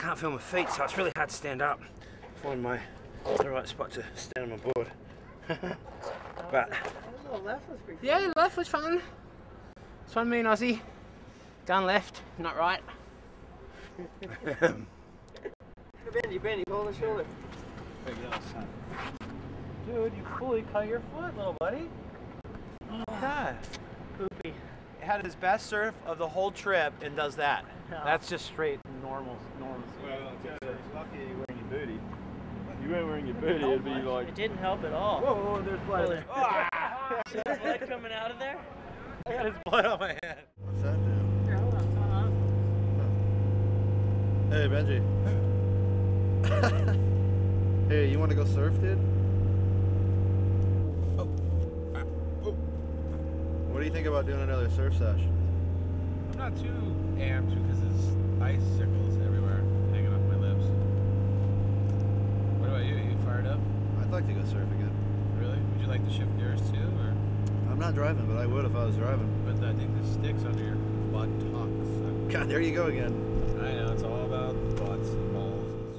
can't feel my feet, so it's really hard to stand up. Find the right spot to stand on my board. But yeah, left was fun. It's fun being Aussie. Going left, not right. Benny, hold the shoulder. There you go, son. Dude, you fully cut your foot, little buddy. God. Poopy. Had his best surf of the whole trip and does that. That's just straight normal. Well, it's lucky you wearing your booty. If you weren't wearing your booty, it'd be like... It didn't help at all. Whoa, there's blood. See the blood coming out of there? I got his blood on my hand. What's that do? Here, hold on. Hey, Benji. Hey, you want to go surf, dude? What do you think about doing another surf sesh? I'm not too amped because there's icicles everywhere hanging off my lips. What about you? You fired up? I'd like to go surf again. Really? Would you like to shift gears too, or? I'm not driving, but I would if I was driving. But I think the sticks under your buttocks. God, there you go again.